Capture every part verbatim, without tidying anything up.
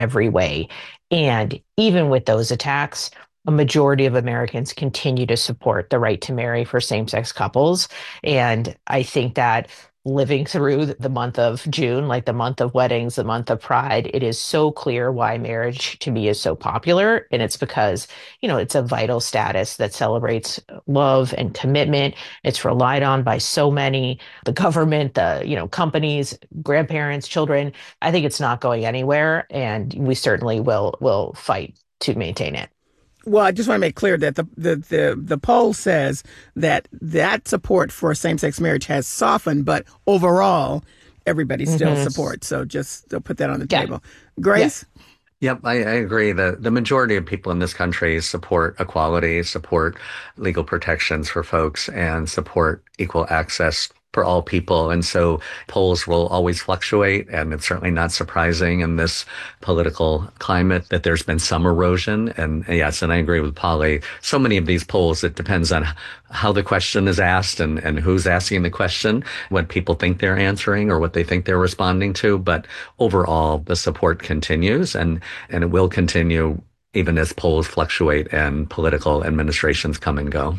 every way. And even with those attacks, a majority of Americans continue to support the right to marry for same sex couples. And I think that living through the month of June, like the month of weddings, the month of Pride, it is so clear why marriage to me is so popular. And it's because, you know, it's a vital status that celebrates love and commitment. It's relied on by so many, the government, the, you know, companies, grandparents, children. I think it's not going anywhere. And we certainly will will fight to maintain it. Well, I just want to make clear that the, the, the, the poll says that that support for same-sex marriage has softened, but overall, everybody still Mm-hmm. supports. So just to put that on the Yeah. table. Grace? Yeah. Yep, I, I agree. The, the majority of people in this country support equality, support legal protections for folks, and support equal access for all people. And so polls will always fluctuate, and it's certainly not surprising in this political climate that there's been some erosion. And yes, and I agree with Polly. So many of these polls, it depends on how the question is asked and, and who's asking the question, what people think they're answering or what they think they're responding to. But overall, the support continues, and, and it will continue even as polls fluctuate and political administrations come and go.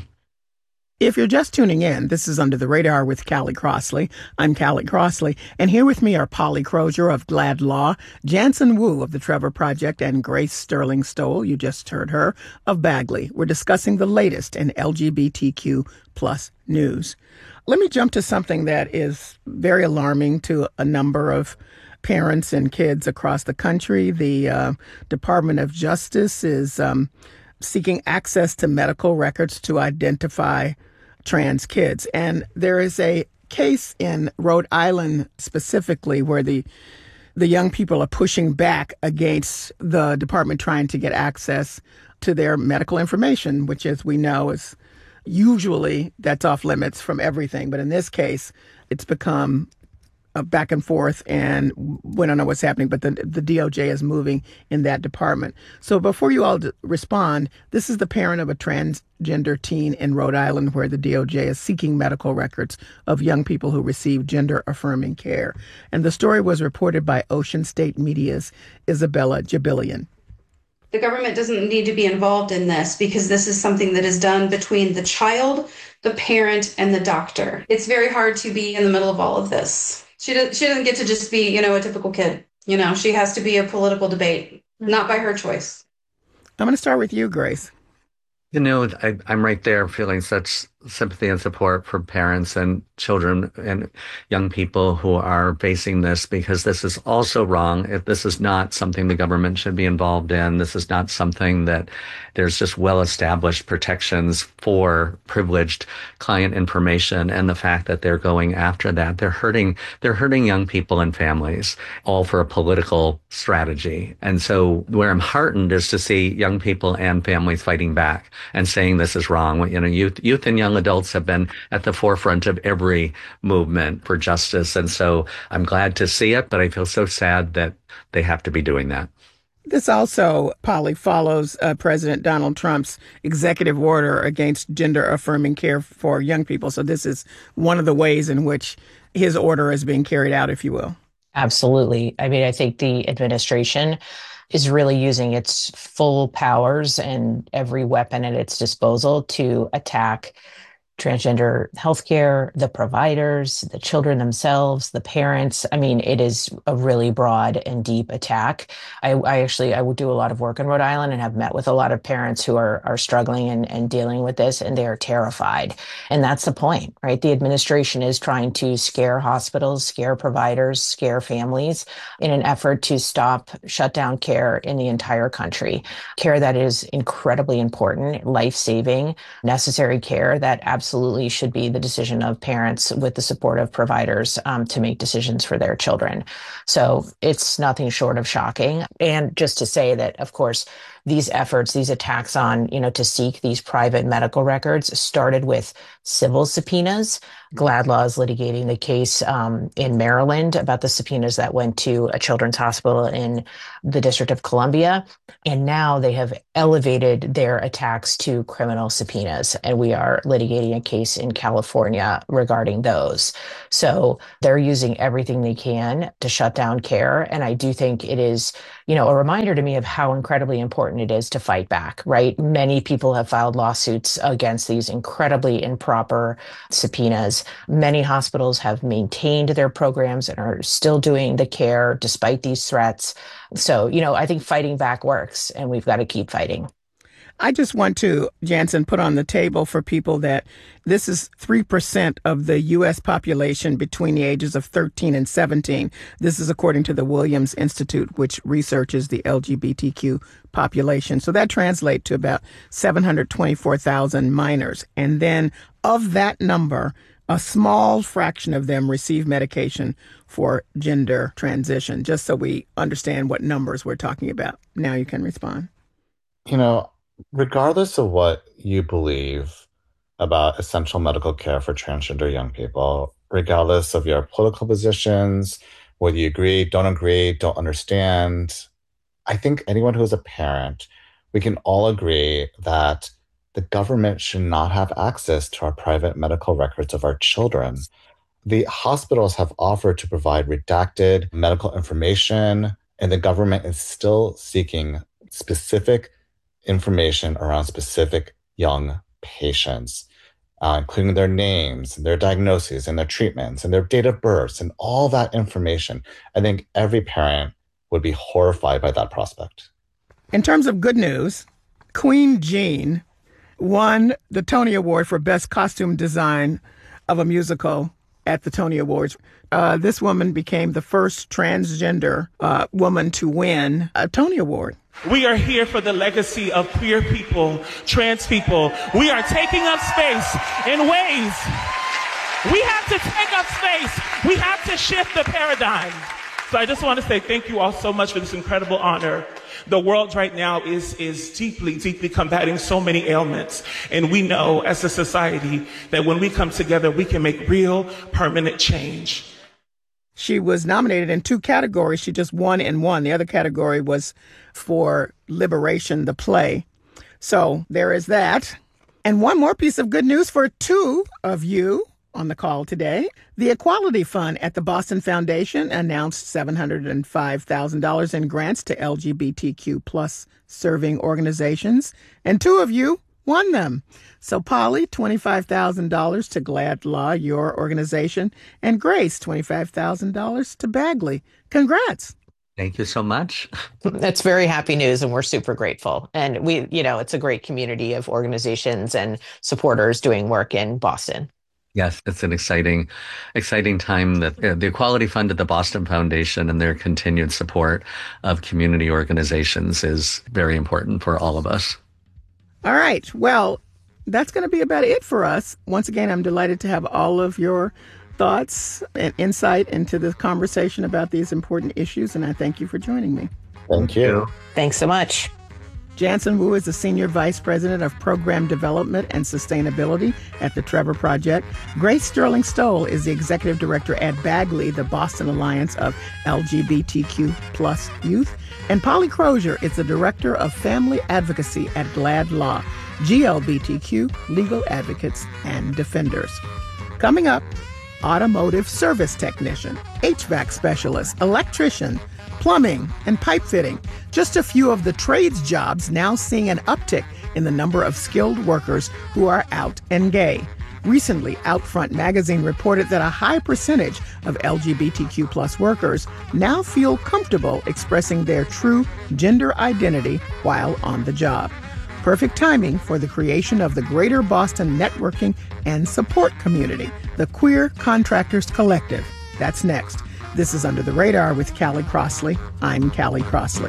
If you're just tuning in, this is Under the Radar with Callie Crossley. I'm Callie Crossley, and here with me are Polly Crozier of GLAAD Law, Jansen Wu of the Trevor Project, and Grace Sterling Stoll, you just heard her, of Bagley. We're discussing the latest in L G B T Q plus news. Let me jump to something that is very alarming to a number of parents and kids across the country. The uh, Department of Justice is um, seeking access to medical records to identify trans kids. And there is a case in Rhode Island specifically where the the young people are pushing back against the department trying to get access to their medical information, which, as we know, is usually that's off limits from everything. But in this case, it's become a back and forth, and we don't know what's happening, but the, the D O J is moving in that department. So before you all d- respond, this is the parent of a transgender teen in Rhode Island where the D O J is seeking medical records of young people who receive gender-affirming care. And the story was reported by Ocean State Media's Isabella Jabilian. The government doesn't need to be involved in this because this is something that is done between the child, the parent, and the doctor. It's very hard to be in the middle of all of this. She doesn't, she doesn't get to just be, you know, a typical kid. You know, she has to be a political debate, not by her choice. I'm going to start with you, Grace. You know, I, I'm right there feeling such sympathy and support for parents and children and young people who are facing this, because this is also wrong. If this is not something the government should be involved in, this is not something that there's just well-established protections for privileged client information, and the fact that they're going after that, they're hurting, they're hurting young people and families, all for a political strategy. And so where I'm heartened is to see young people and families fighting back and saying this is wrong. You know, youth, youth and young adults have been at the forefront of every movement for justice. And so I'm glad to see it, but I feel so sad that they have to be doing that. This also, Polly, follows uh, President Donald Trump's executive order against gender-affirming care for young people. So this is one of the ways in which his order is being carried out, if you will. Absolutely. I mean, I think the administration is really using its full powers and every weapon at its disposal to attack transgender healthcare, the providers, the children themselves, the parents. I mean, it is a really broad and deep attack. I, I actually, I would do a lot of work in Rhode Island and have met with a lot of parents who are, are struggling and, and dealing with this, and they are terrified. And that's the point, right? The administration is trying to scare hospitals, scare providers, scare families in an effort to stop, shut down care in the entire country. Care that is incredibly important, life-saving, necessary care that absolutely Absolutely should be the decision of parents with the support of providers um, to make decisions for their children. So it's nothing short of shocking. And just to say that, of course, these efforts, these attacks on, you know, to seek these private medical records started with civil subpoenas. GLAAD Law is litigating the case um, in Maryland about the subpoenas that went to a children's hospital in the District of Columbia. And now they have elevated their attacks to criminal subpoenas. And we are litigating a case in California regarding those. So they're using everything they can to shut down care. And I do think it is, you know, a reminder to me of how incredibly important it is to fight back, right? Many people have filed lawsuits against these incredibly improper subpoenas. Many hospitals have maintained their programs and are still doing the care despite these threats. So, you know, I think fighting back works, and we've got to keep fighting. I just want to, Jansen, put on the table for people that this is three percent of the U S population between the ages of thirteen and seventeen. This is according to the Williams Institute, which researches the L G B T Q population. So that translates to about seven hundred twenty-four thousand minors. And then of that number, a small fraction of them receive medication for gender transition, just so we understand what numbers we're talking about. Now you can respond. You know, regardless of what you believe about essential medical care for transgender young people, regardless of your political positions, whether you agree, don't agree, don't understand, I think anyone who is a parent, we can all agree that the government should not have access to our private medical records of our children. The hospitals have offered to provide redacted medical information, and the government is still seeking specific information around specific young patients, uh, including their names, and their diagnoses, and their treatments, and their date of births, and all that information. I think every parent would be horrified by that prospect. In terms of good news, Queen Jean won the Tony Award for Best Costume Design of a Musical at the Tony Awards. Uh, this woman became the first transgender uh, woman to win a Tony Award. We are here for the legacy of queer people, trans people. We are taking up space in ways. We have to take up space. We have to shift the paradigm. So I just want to say thank you all so much for this incredible honor. The world right now is, is deeply, deeply combating so many ailments. And we know as a society that when we come together, we can make real, permanent change. She was nominated in two categories. She just won in one. The other category was for Liberation, the play. So there is that. And one more piece of good news for two of you on the call today. The Equality Fund at the Boston Foundation announced seven hundred five thousand dollars in grants to L G B T Q plus serving organizations, and two of you won them. So Polly, twenty-five thousand dollars to GLAAD Law, your organization, and Grace, twenty-five thousand dollars to Bagley. Congrats. Thank you so much. That's very happy news, and we're super grateful. And we, you know, it's a great community of organizations and supporters doing work in Boston. Yes, it's an exciting, exciting time that uh, the Equality Fund at the Boston Foundation and their continued support of community organizations is very important for all of us. All right. Well, that's going to be about it for us. Once again, I'm delighted to have all of your thoughts and insight into this conversation about these important issues, and I thank you for joining me. Thank you. Thanks so much. Jansen Wu is the Senior Vice President of Program Development and Sustainability at the Trevor Project. Grace Sterling Stoll is the Executive Director at Bagley, the Boston Alliance of L G B T Q plus Youth. And Polly Crozier is the Director of Family Advocacy at GLAAD Law, G L B T Q Legal Advocates and Defenders. Coming up, automotive service technician, H V A C specialist, electrician, plumbing, and pipe fitting. Just a few of the trades jobs now seeing an uptick in the number of skilled workers who are out and gay. Recently, Outfront magazine reported that a high percentage of L G B T Q plus workers now feel comfortable expressing their true gender identity while on the job. Perfect timing for the creation of the Greater Boston Networking and Support Community, the Queer Contractors Collective. That's next. This is Under the Radar with Callie Crossley. I'm Callie Crossley.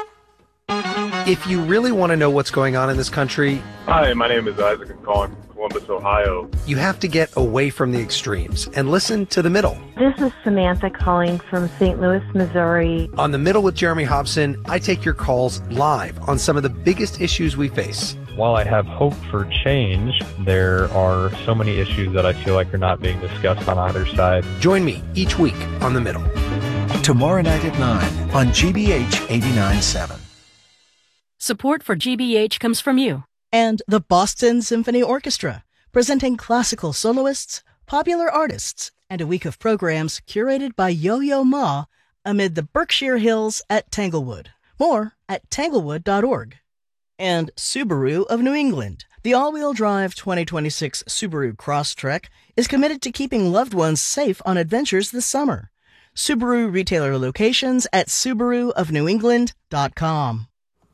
If you really want to know what's going on in this country... Hi, my name is Isaac. I'm calling from Columbus, Columbus, Ohio. You have to get away from the extremes and listen to the middle. This is Samantha calling from Saint Louis, Missouri. On The Middle with Jeremy Hobson, I take your calls live on some of the biggest issues we face. While I have hope for change, there are so many issues that I feel like are not being discussed on either side. Join me each week on The Middle. Tomorrow night at nine on G B H eighty-nine point seven. Support for G B H comes from you. And the Boston Symphony Orchestra, presenting classical soloists, popular artists, and a week of programs curated by Yo-Yo Ma amid the Berkshire Hills at Tanglewood. More at tanglewood dot org. And Subaru of New England. The all-wheel drive twenty twenty-six Subaru Crosstrek is committed to keeping loved ones safe on adventures this summer. Subaru retailer locations at subaru of new england dot com.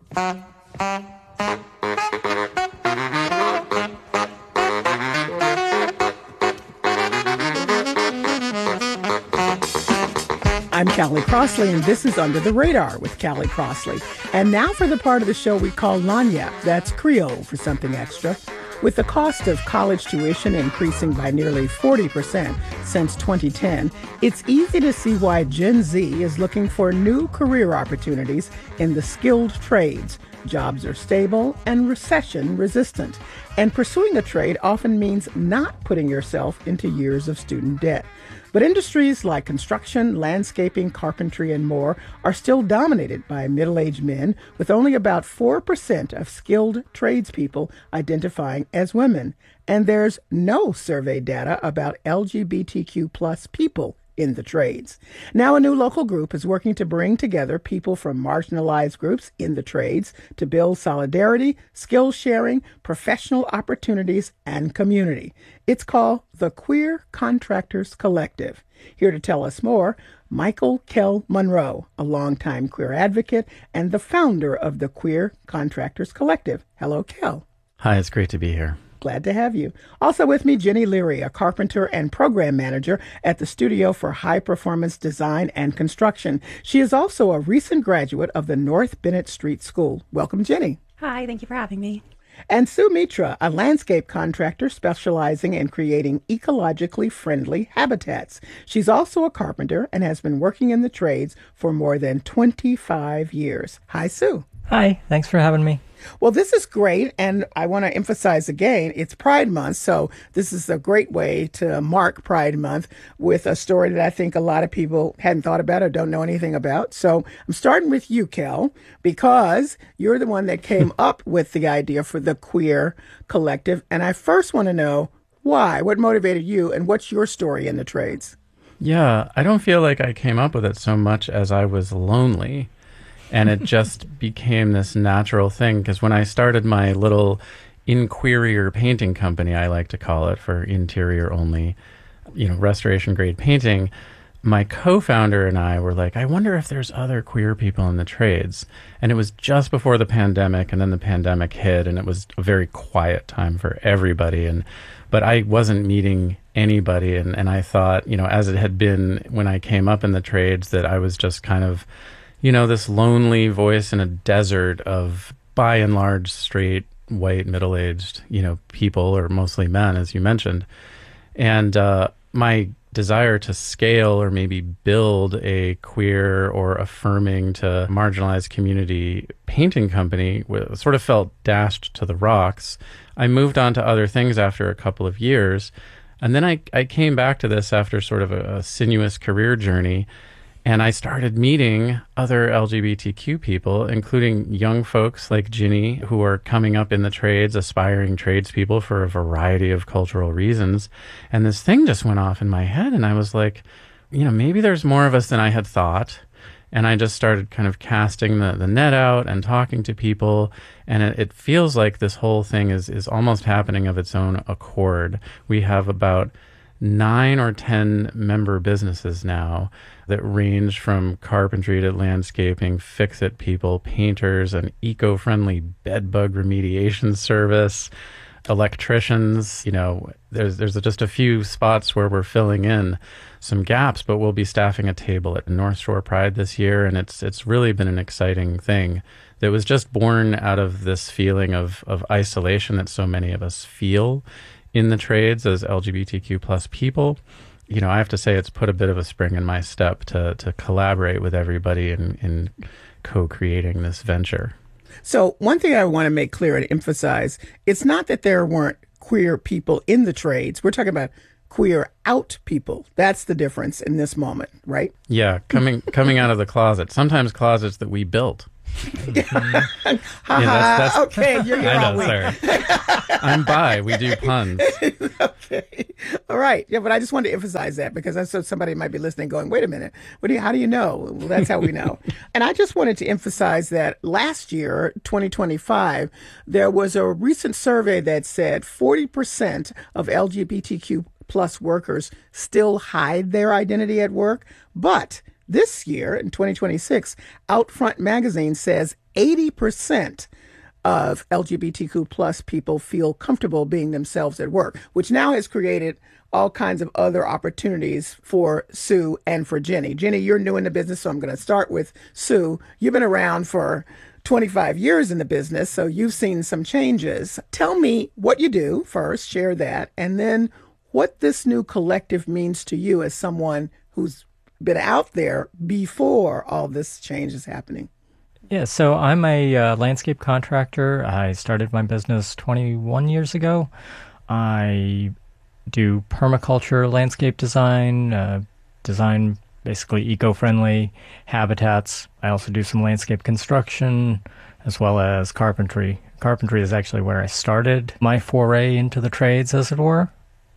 I'm Callie Crossley, and this is Under the Radar with Callie Crossley. And now for the part of the show we call Lagniappe, that's Creole for something extra. With the cost of college tuition increasing by nearly forty percent since twenty ten, it's easy to see why Gen Z is looking for new career opportunities in the skilled trades. Jobs are stable and recession resistant, and pursuing a trade often means not putting yourself into years of student debt. But industries like construction, landscaping, carpentry, and more are still dominated by middle-aged men, with only about four percent of skilled tradespeople identifying as women. And there's no survey data about L G B T Q plus people in the trades. Now a new local group is working to bring together people from marginalized groups in the trades to build solidarity, skill sharing, professional opportunities, and community. It's called the Queer Contractors Collective. Here to tell us more, Michael Kell Monroe, a longtime queer advocate and the founder of the Queer Contractors Collective. Hello, Kell. Hi, it's great to be here. Glad to have you. Also with me, Jenny Leary, a carpenter and program manager at the Studio for High Performance Design and Construction. She is also a recent graduate of the North Bennett Street School. Welcome, Jenny. Hi, thank you for having me. And Sue Mitra, a landscape contractor specializing in creating ecologically friendly habitats. She's also a carpenter and has been working in the trades for more than twenty-five years. Hi, Sue. Hi, thanks for having me. Well, this is great, and I want to emphasize again, it's Pride Month, so this is a great way to mark Pride Month with a story that I think a lot of people hadn't thought about or don't know anything about. So I'm starting with you, Kell, because you're the one that came up with the idea for the Queer Collective, and I first want to know why, what motivated you, and what's your story in the trades? Yeah, I don't feel like I came up with it so much as I was lonely. And it just became this natural thing, because when I started my little inquirier painting company, I like to call it, for interior only, you know, restoration grade painting, my co-founder and I were like, I wonder if there's other queer people in the trades. And it was just before the pandemic, and then the pandemic hit, and it was a very quiet time for everybody. And but I wasn't meeting anybody, and, and I thought, you know, as it had been when I came up in the trades, that I was just kind of, you know, this lonely voice in a desert of, by and large, straight, white, middle-aged, you know, people, or mostly men, as you mentioned. And uh, my desire to scale or maybe build a queer or affirming to marginalized community painting company sort of felt dashed to the rocks. I moved on to other things after a couple of years. And then I, I came back to this after sort of a, a sinuous career journey. And I started meeting other L G B T Q people, including young folks like Ginny, who are coming up in the trades, aspiring tradespeople for a variety of cultural reasons. And this thing just went off in my head, and I was like, you know, maybe there's more of us than I had thought. And I just started kind of casting the, the net out and talking to people. And it, it feels like this whole thing is, is almost happening of its own accord. We have about nine or ten member businesses now that range from carpentry to landscaping, fix-it people, painters, an eco-friendly bed bug remediation service, electricians. You know, there's there's just a few spots where we're filling in some gaps, but we'll be staffing a table at North Shore Pride this year, and it's it's really been an exciting thing that was just born out of this feeling of of isolation that so many of us feel in the trades as L G B T Q plus people, you know, I have to say it's put a bit of a spring in my step to to collaborate with everybody in, in co-creating this venture. So one thing I want to make clear and emphasize, it's not that there weren't queer people in the trades. We're talking about queer out people. That's the difference in this moment, right? Yeah, coming coming out of the closet. Sometimes closets that we built. Ha ha. Okay, you're here I all know, week. sorry. I'm bi. We do puns. Okay. All right. Yeah, but I just wanted to emphasize that because I saw somebody might be listening going, wait a minute. What do you, how do you know? Well, that's how we know. And I just wanted to emphasize that last year, twenty twenty-five, there was a recent survey that said forty percent of L G B T Q plus workers still hide their identity at work. But this year, in twenty twenty-six, Outfront magazine says eighty percent of L G B T Q plus people feel comfortable being themselves at work, which now has created all kinds of other opportunities for Sue and for Jenny. Jenny, you're new in the business, so I'm going to start with Sue. You've been around for twenty-five years in the business, so you've seen some changes. Tell me what you do first, share that, and then what this new collective means to you as someone who's been out there before all this change is happening. Yeah, so I'm a uh, landscape contractor. I started my business twenty-one years ago. I do permaculture landscape design, uh, design basically eco-friendly habitats. I also do some landscape construction as well as carpentry. Carpentry is actually where I started my foray into the trades, as it were.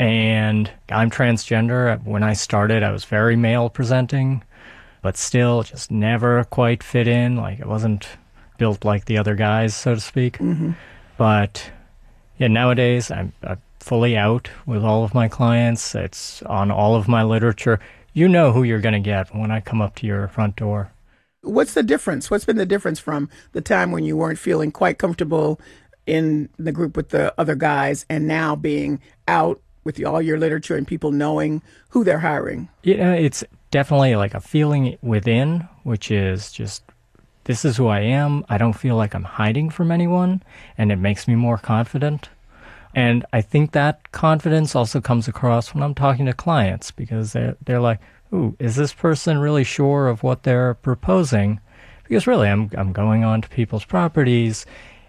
And I'm transgender. When I started, I was very male presenting, but still just never quite fit in. Like, it wasn't built like the other guys, so to speak. Mm-hmm. But yeah, nowadays I'm, I'm fully out with all of my clients. It's on all of my literature. You know who you're going to get when I come up to your front door. What's the difference? What's been the difference from the time when you weren't feeling quite comfortable in the group with the other guys and now being out with all your literature and people knowing who they're hiring? You know, it's definitely like a feeling within, which is just, this is who I am. I don't feel like I'm hiding from anyone, and it makes me more confident. And I think that confidence also comes across when I'm talking to clients, because they're, they're like, ooh, is this person really sure of what they're proposing? Because really, I'm I'm going on to people's properties,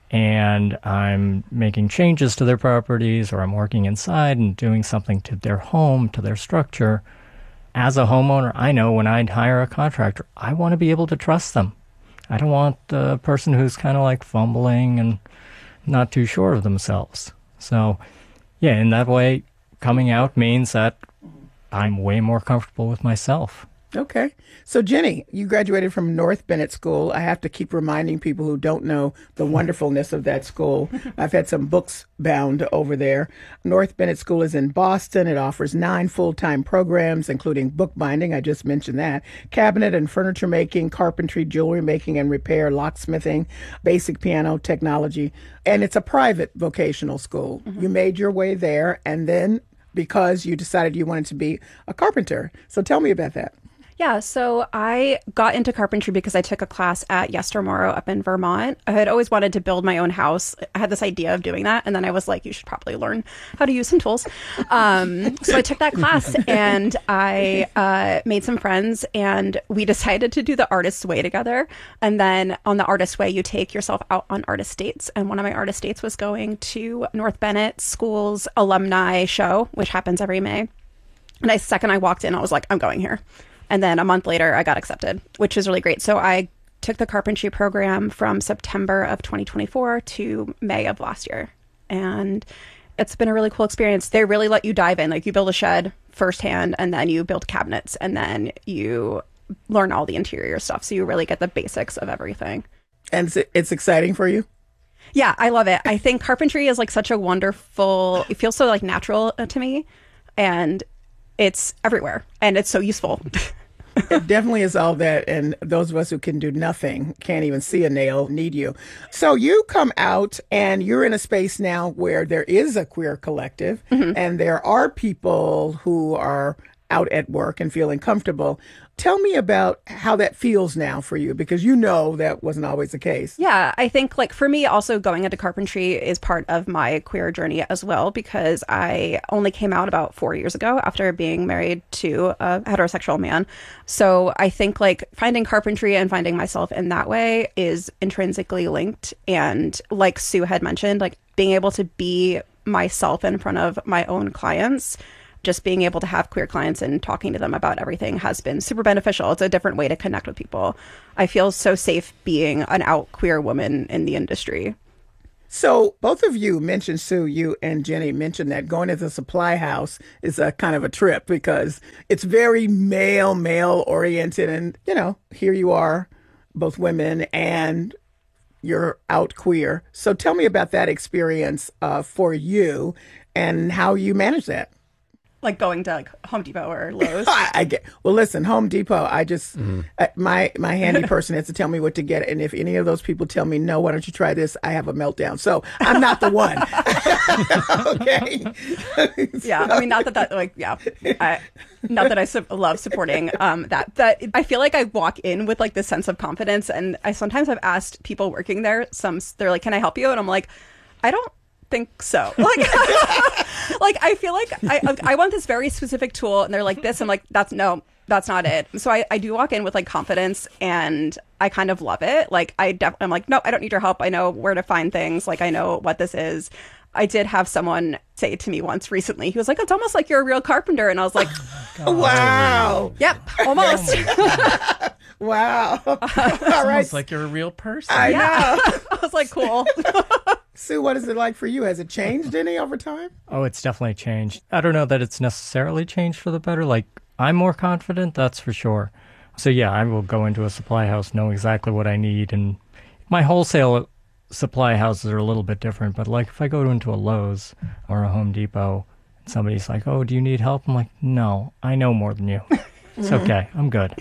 and I'm making changes to their properties, or I'm working inside and doing something to their home, to their structure. As a homeowner, I know when I hire a contractor, I want to be able to trust them. I don't want the person who's kind of like fumbling and not too sure of themselves. So, yeah, in that way, coming out means that I'm way more comfortable with myself. Okay. So, Jenny, you graduated from North Bennett School. I have to keep reminding people who don't know the wonderfulness of that school. I've had some books bound over there. North Bennett School is in Boston. It offers nine full-time programs, including bookbinding. I just mentioned that. Cabinet and furniture making, carpentry, jewelry making and repair, locksmithing, basic piano technology. And it's a private vocational school. Mm-hmm. You made your way there, and then because you decided you wanted to be a carpenter. So tell me about that. Yeah, so I got into carpentry because I took a class at Yestermorrow up in Vermont. I had always wanted to build my own house. I had this idea of doing that, and then I was like, you should probably learn how to use some tools. Um, so I took that class, and I uh, made some friends, and we decided to do the Artist's Way together. And then on the Artist's Way, you take yourself out on artist dates. And one of my artist dates was going to North Bennett School's alumni show, which happens every May. And the second I walked in, I was like, I'm going here. And then a month later, I got accepted, which is really great. So I took the carpentry program from September of twenty twenty-four to May of last year. And it's been a really cool experience. They really let you dive in. Like, you build a shed firsthand, and then you build cabinets, and then you learn all the interior stuff. So you really get the basics of everything. And it's exciting for you? Yeah, I love it. I think carpentry is like such a wonderful, it feels so like natural to me. And it's everywhere. And it's so useful. It definitely is all that, and those of us who can do nothing, can't even see a nail, need you. So you come out, and you're in a space now where there is a queer collective, mm-hmm. and there are people who are out at work and feeling comfortable. Tell me about how that feels now for you, because you know that wasn't always the case. Yeah, I think like for me also going into carpentry is part of my queer journey as well, because I only came out about four years ago after being married to a heterosexual man. So I think like finding carpentry and finding myself in that way is intrinsically linked. And like Sue had mentioned, like being able to be myself in front of my own clients, just being able to have queer clients and talking to them about everything has been super beneficial. It's a different way to connect with people. I feel so safe being an out queer woman in the industry. So both of you mentioned, Sue, you and Jenny mentioned that going to the supply house is a kind of a trip because it's very male, male oriented. And, you know, here you are, both women, and you're out queer. So tell me about that experience uh, for you and how you manage that. Like going to like Home Depot or Lowe's. I, I get well. Listen, Home Depot. I just mm-hmm. uh, my my handy person has to tell me what to get, and if any of those people tell me no, why don't you try this? I have a meltdown. So I'm not the one. Okay. Yeah, I mean, not that that like yeah, I, not that I su- love supporting um that. That I feel like I walk in with like this sense of confidence, and I sometimes have asked people working there. Some they're like, "Can I help you?" And I'm like, I don't think so. Like, like I feel like I I want this very specific tool, and they're like this. I'm like, that's no, that's not it. So I, I do walk in with like confidence, and I kind of love it. Like I def- I'm like, no, I don't need your help. I know where to find things. Like I know what this is. I did have someone say to me once recently, he was like, it's almost like you're a real carpenter. And I was like, oh, wow. Yep, almost. Wow. All right. Almost like you're a real person. I yeah. know. I was like, cool. Sue, what is it like for you? Has it changed any over time? Oh, it's definitely changed. I don't know that it's necessarily changed for the better. Like, I'm more confident, that's for sure. So, yeah, I will go into a supply house, know exactly what I need. And my wholesale supply houses are a little bit different. But, like, if I go into a Lowe's or a Home Depot, and somebody's like, oh, do you need help? I'm like, no, I know more than you. It's okay. I'm good.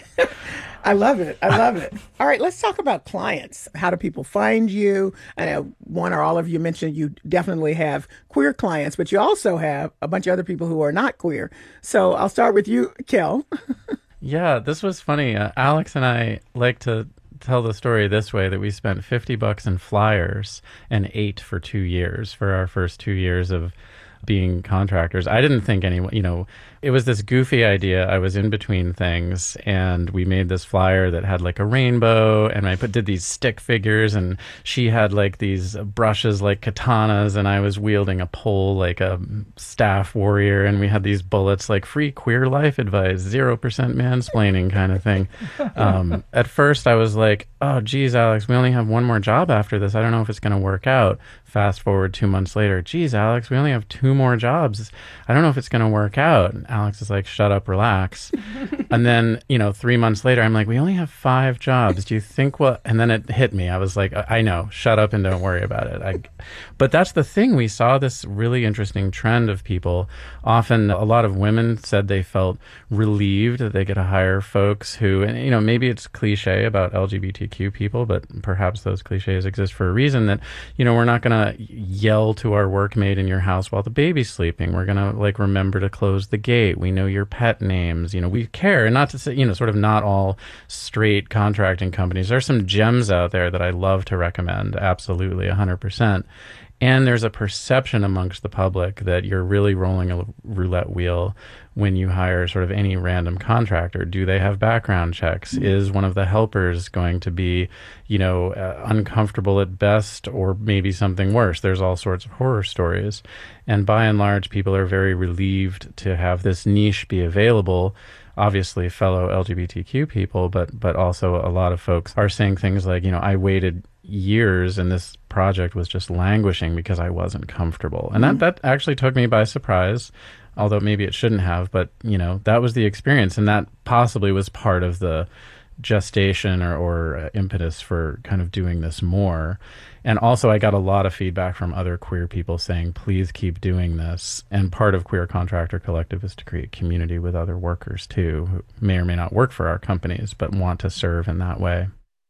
I love it. I love it. All right, let's talk about clients. How do people find you? I know one or all of you mentioned you definitely have queer clients, but you also have a bunch of other people who are not queer. So I'll start with you, Kel. Yeah, this was funny. Uh, Alex and I like to tell the story this way, that we spent fifty bucks in flyers and ate for two years for our first two years of being contractors. I didn't think anyone, you know, it was this goofy idea. I was in between things, and we made this flyer that had like a rainbow, and I put did these stick figures, and she had like these brushes like katanas, and I was wielding a pole like a staff warrior, and we had these bullets like free queer life advice, zero percent mansplaining kind of thing. Um, at first I was like, oh geez, Alex, we only have one more job after this. I don't know if it's going to work out. Fast forward two months later, geez, Alex, we only have two more jobs. I don't know if it's going to work out. And Alex is like, shut up, relax. And then, you know, three months later, I'm like, we only have five jobs. Do you think what? And then it hit me. I was like, I know, shut up and don't worry about it. I, but that's the thing. We saw this really interesting trend of people. Often a lot of women said they felt relieved that they get to hire folks who, and, you know, maybe it's cliche about L G B T Q people, but perhaps those cliches exist for a reason, that, you know, we're not going to yell to our workmate in your house while the baby's sleeping. We're going to like remember to close the gate. We know your pet names. You know, we care. And not to say, you know, sort of not all straight contracting companies. There's some gems out there that I love to recommend. Absolutely, one hundred percent. And there's a perception amongst the public that you're really rolling a roulette wheel when you hire sort of any random contractor. Do they have background checks? Is one of the helpers going to be, you know, uh, uncomfortable at best, or maybe something worse? There's all sorts of horror stories. And by and large, people are very relieved to have this niche be available. Obviously, fellow L G B T Q people, but but also a lot of folks are saying things like, you know, I waited years and this project was just languishing because I wasn't comfortable. And that, that actually took me by surprise, although maybe it shouldn't have. But, you know, that was the experience. And that possibly was part of the gestation or, or uh, impetus for kind of doing this more. And also I got a lot of feedback from other queer people saying, please keep doing this. And part of Queer Contractor Collective is to create community with other workers too, who may or may not work for our companies, but want to serve in that way.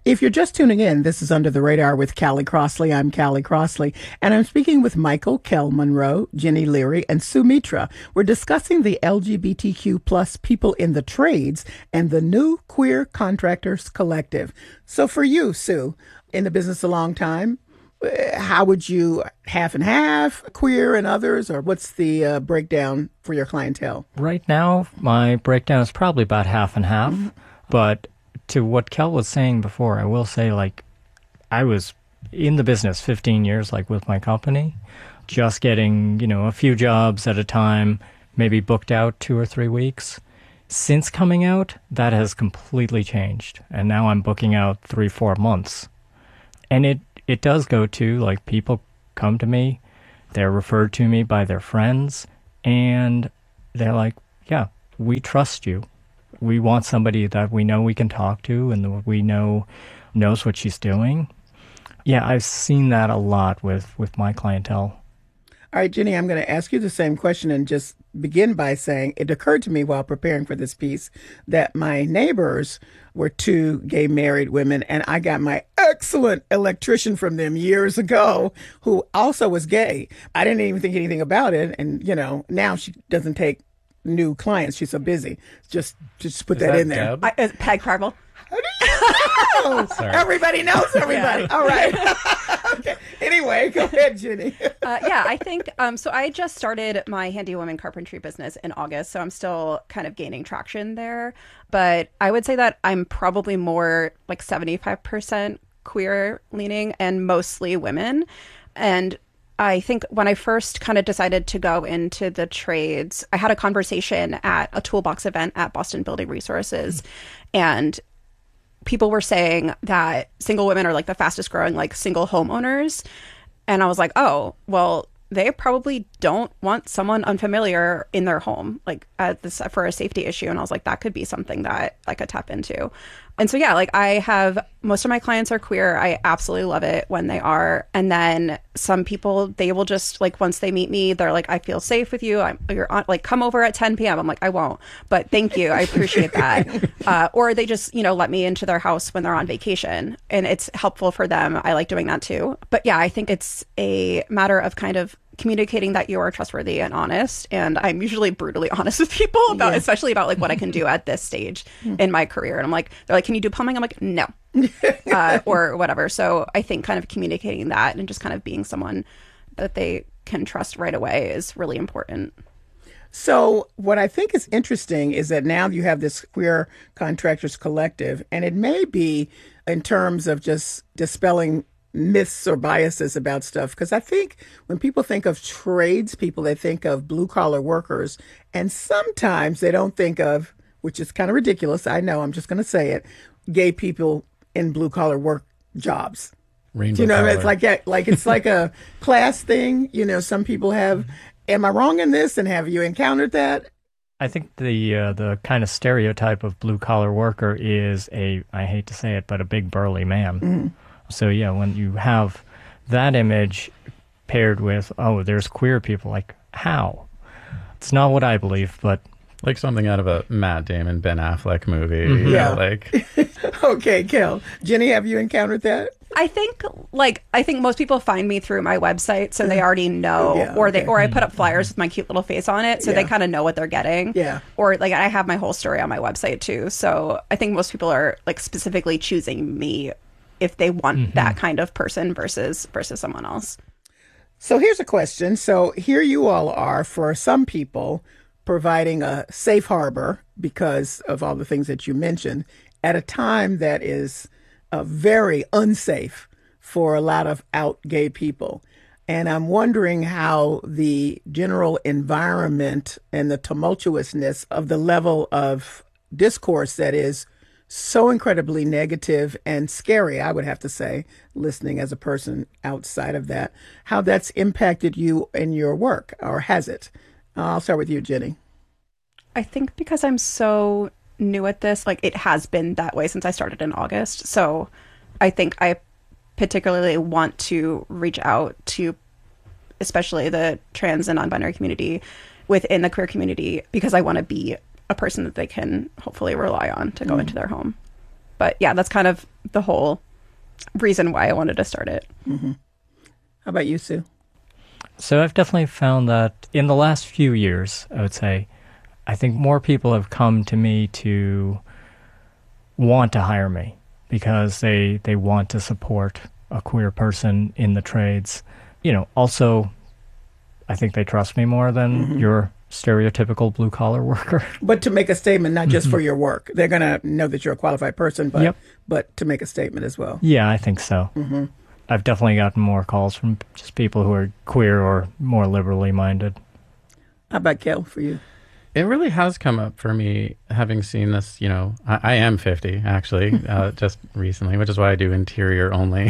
If you're just tuning in, this is Under the Radar with Callie Crossley. I'm Callie Crossley, and I'm speaking with Michael Kell Monroe, Jenny Leary, and Sue Mitra. We're discussing the L G B T Q plus people in the trades and the new Queer Contractors Collective. So for you, Sue, in the business a long time, how would you half and half, queer and others, or what's the uh, breakdown for your clientele? Right now, my breakdown is probably about half and half, mm-hmm. but to what Kel was saying before, I will say, like, I was in the business fifteen years, like, with my company, just getting, you know, a few jobs at a time, maybe booked out two or three weeks. Since coming out, that has completely changed, and now I'm booking out three, four months. And it, it does go to, like, people come to me, they're referred to me by their friends, and they're like, yeah, we trust you. We want somebody that we know we can talk to and that we know knows what she's doing. Yeah, I've seen that a lot with, with my clientele. All right, Jenny, I'm going to ask you the same question and just begin by saying it occurred to me while preparing for this piece that my neighbors were two gay married women, and I got my excellent electrician from them years ago who also was gay. I didn't even think anything about it, and, you know, now she doesn't take new clients. She's so busy. Just just put that, that in there. I, uh, Peg Parble. How do you know? Everybody knows everybody. Yeah. All right. Okay. Anyway, go ahead, Jenny. uh, yeah, I think, um, so I just started my Handy Woman carpentry business in August, so I'm still kind of gaining traction there. But I would say that I'm probably more like seventy-five percent queer leaning and mostly women. And I think when I first kind of decided to go into the trades, I had a conversation at a toolbox event at Boston Building Resources, and people were saying that single women are like the fastest growing, like, single homeowners. And I was like, oh, well, they probably don't want someone unfamiliar in their home, like, at this for a safety issue. And I was like, that could be something that I could tap into. And so, yeah, like, I have, most of my clients are queer. I absolutely love it when they are. And then some people, they will just, like, once they meet me, they're like, I feel safe with you. I'm, you're on, like, come over at ten p.m. I'm like, I won't, but thank you. I appreciate that. uh, or they just, you know, let me into their house when they're on vacation, and it's helpful for them. I like doing that too. But yeah, I think it's a matter of kind of communicating that you are trustworthy and honest. And I'm usually brutally honest with people about, yeah. especially about, like, what I can do at this stage in my career. And I'm like, they're like, can you do plumbing? I'm like, no, uh, or whatever. So I think kind of communicating that and just kind of being someone that they can trust right away is really important. So what I think is interesting is that now you have this Queer Contractors Collective, and it may be in terms of just dispelling myths or biases about stuff. Because I think when people think of tradespeople, they think of blue collar workers. And sometimes they don't think of, which is kind of ridiculous, I know, I'm just going to say it, gay people in blue collar work jobs. Rainbow Do you know, color. it's like that, like it's like a class thing. You know, some people have, am I wrong in this? And have you encountered that? I think the uh, the kind of stereotype of blue collar worker is a, I hate to say it, but a big burly man. Mm-hmm. So, yeah, when you have that image paired with, oh, there's queer people, like, how? It's not what I believe, but... Like something out of a Matt Damon, Ben Affleck movie. Mm-hmm. Yeah. Know, like... Okay, Kel. Jenny, have you encountered that? I think, like, I think most people find me through my website, so they already know, yeah, or they, okay. or I put up flyers with my cute little face on it, so yeah. they kind of know what they're getting. Yeah. Or, like, I have my whole story on my website, too. So I think most people are, like, specifically choosing me if they want mm-hmm. that kind of person versus versus someone else. So here's a question. So here you all are, for some people, providing a safe harbor because of all the things that you mentioned at a time that is uh, very unsafe for a lot of out gay people. And I'm wondering how the general environment and the tumultuousness of the level of discourse that is so incredibly negative and scary, I would have to say, listening as a person outside of that, how that's impacted you in your work, or has it? Uh, I'll start with you, Jenny. I think because I'm so new at this, like, it has been that way since I started in August. So I think I particularly want to reach out to especially the trans and non-binary community within the queer community, because I want to be a person that they can hopefully rely on to go mm. into their home. But yeah, that's kind of the whole reason why I wanted to start it. Mm-hmm. How about you, Sue? So I've definitely found that in the last few years, I would say, I think more people have come to me to want to hire me because they they want to support a queer person in the trades. You know, also, I think they trust me more than mm-hmm. your stereotypical blue-collar worker. But to make a statement, not just for your work. They're going to know that you're a qualified person, but yep. but to make a statement as well. Yeah, I think so. Mm-hmm. I've definitely gotten more calls from just people who are queer or more liberally minded. How about Kel, for you? It really has come up for me, having seen this, you know, I, I am fifty, actually, uh, just recently, which is why I do interior only.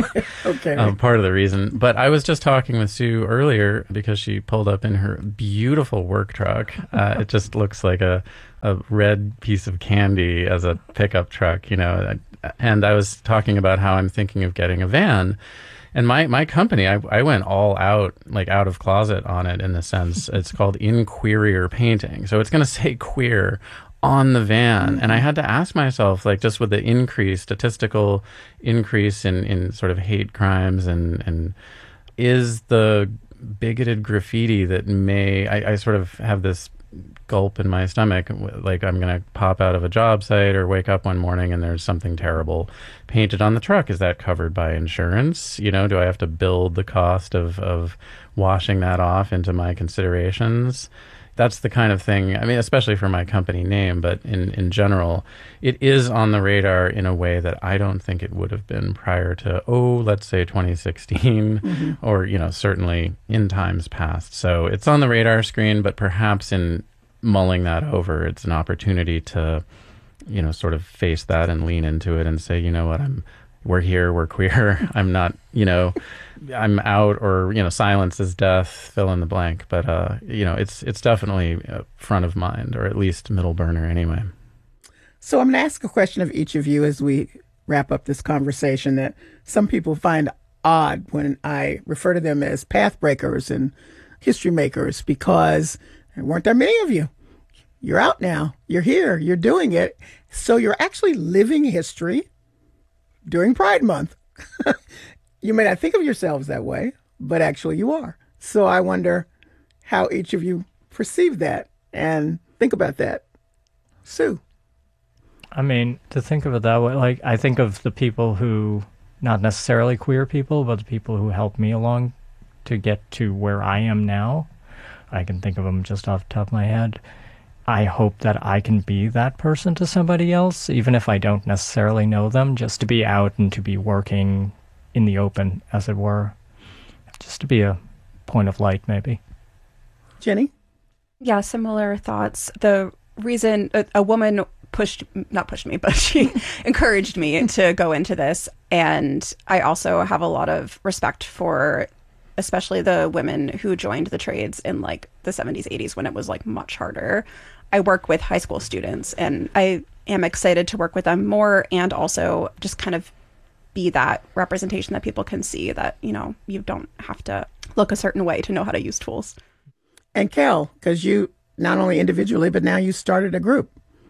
Okay. Um, part of the reason. But I was just talking with Sue earlier because she pulled up in her beautiful work truck. Uh, it just looks like a, a red piece of candy as a pickup truck, you know. And I was talking about how I'm thinking of getting a van. And my, my company, I, I went all out, like out of closet on it in the sense it's called Inqueerier Painting. So it's going to say queer on the van. And I had to ask myself, like, just with the increase, statistical increase in, in sort of hate crimes and, and is the bigoted graffiti that may, I, I sort of have this gulp in my stomach, like I'm going to pop out of a job site or wake up one morning and there's something terrible painted on the truck. Is that covered by insurance? You know, do I have to build the cost of, of washing that off into my considerations? That's the kind of thing, I mean, especially for my company name, but in, in general, it is on the radar in a way that I don't think it would have been prior to, oh, let's say twenty sixteen, mm-hmm. or, you know, certainly in times past. So it's on the radar screen, but perhaps in mulling that over, it's an opportunity to, you know, sort of face that and lean into it and say, you know what, I'm, we're here, we're queer. I'm not, you know, I'm out, or, you know, silence is death, fill in the blank. But, uh, you know, it's, it's definitely front of mind, or at least middle burner anyway. So I'm going to ask a question of each of you as we wrap up this conversation that some people find odd when I refer to them as path breakers and history makers, because there weren't that many of you. You're out now. You're here. You're doing it. So you're actually living history during Pride Month. You may not think of yourselves that way, but actually you are. So I wonder how each of you perceive that and think about that. Sue. I mean, to think of it that way, like, I think of the people who, not necessarily queer people, but the people who helped me along to get to where I am now. I can think of them just off the top of my head. I hope that I can be that person to somebody else, even if I don't necessarily know them, just to be out and to be working in the open, as it were. Just to be a point of light, maybe. Jenny? Yeah, similar thoughts. The reason a, a woman pushed, not pushed me, but she encouraged me to go into this. And I also have a lot of respect for especially the women who joined the trades in like the seventies, eighties, when it was like much harder. I work with high school students and I am excited to work with them more, and also just kind of be that representation that people can see that, you know, you don't have to look a certain way to know how to use tools. And Kel, because you not only individually, but now you started a group.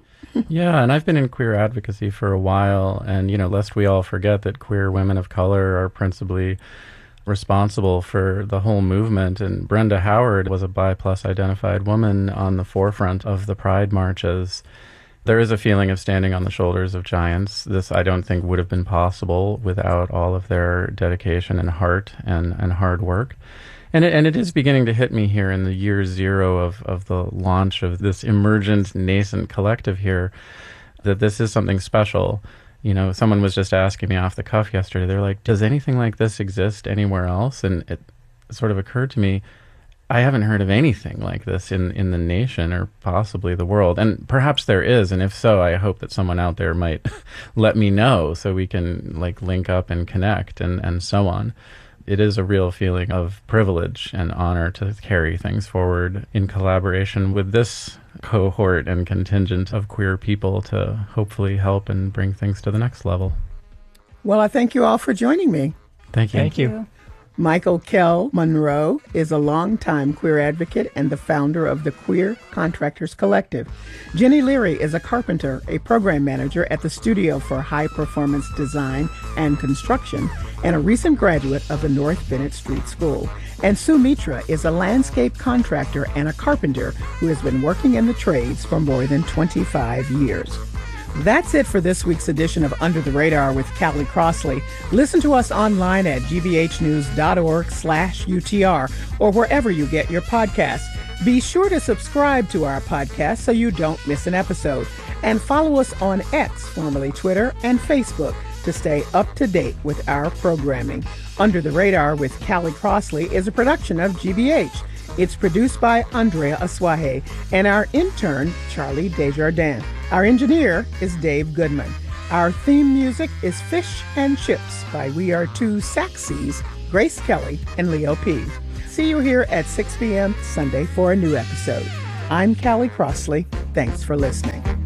Yeah, and I've been in queer advocacy for a while. And, you know, lest we all forget that queer women of color are principally responsible for the whole movement. And Brenda Howard was a bi plus identified woman on the forefront of the Pride marches. There is a feeling of standing on the shoulders of giants. This, I don't think, would have been possible without all of their dedication and heart and, and hard work. And it, and it is beginning to hit me here in the year zero of, of the launch of this emergent, nascent collective here, that this is something special. You know, someone was just asking me off the cuff yesterday, they're like, does anything like this exist anywhere else? And it sort of occurred to me, I haven't heard of anything like this in, in the nation or possibly the world. And perhaps there is, and if so, I hope that someone out there might let me know so we can like link up and connect and, and so on. It is a real feeling of privilege and honor to carry things forward in collaboration with this cohort and contingent of queer people to hopefully help and bring things to the next level. Well, I thank you all for joining me. Thank you. Thank you. Michael Kell Monroe is a longtime queer advocate and the founder of the Queer Contractors Collective. Jenny Leary is a carpenter, a program manager at the Studio for High Performance Design and Construction, and a recent graduate of the North Bennett Street School. And Sue Mitra is a landscape contractor and a carpenter who has been working in the trades for more than twenty-five years. That's it for this week's edition of Under the Radar with Callie Crossley. Listen to us online at gbhnews.org slash UTR or wherever you get your podcasts. Be sure to subscribe to our podcast so you don't miss an episode. And follow us on X, formerly Twitter, and Facebook to stay up to date with our programming. Under the Radar with Callie Crossley is a production of G B H. It's produced by Andrea Aswahe and our intern, Charlie Desjardins. Our engineer is Dave Goodman. Our theme music is Fish and Chips by We Are Two Saxies, Grace Kelly and Leo P. See you here at six p.m. Sunday for a new episode. I'm Callie Crossley. Thanks for listening.